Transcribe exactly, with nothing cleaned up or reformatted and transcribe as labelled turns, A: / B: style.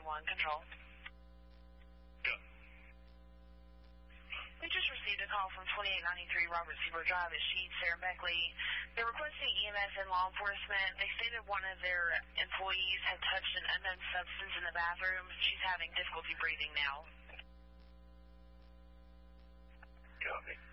A: one, control.
B: Yeah.
A: We just received a call from twenty-eight ninety-three Robert Seaver Drive at Sheets, Sarah Beckley. They're requesting E M S and law enforcement. They stated one of their employees had touched an unknown substance in the bathroom. She's having difficulty breathing now.
B: Copy.